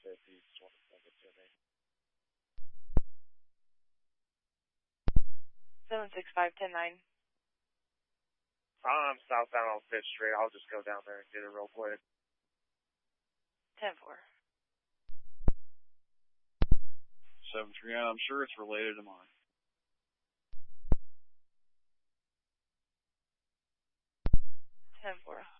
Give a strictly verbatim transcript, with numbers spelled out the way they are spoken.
if you just want to send it to me. seven six five one zero nine. I'm southbound on fifth Street. I'll just go down there and get it real quick. ten four. seven three nine, I'm sure it's related to mine. ten four.